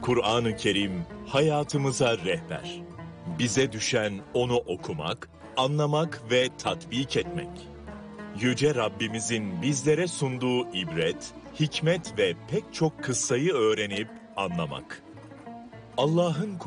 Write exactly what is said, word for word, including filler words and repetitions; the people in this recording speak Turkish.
Kur'an-ı Kerim hayatımıza rehber. Bize düşen onu okumak, anlamak ve tatbik etmek. Yüce Rabbimizin bizlere sunduğu ibret, hikmet ve pek çok kıssayı öğrenip anlamak. Allah'ın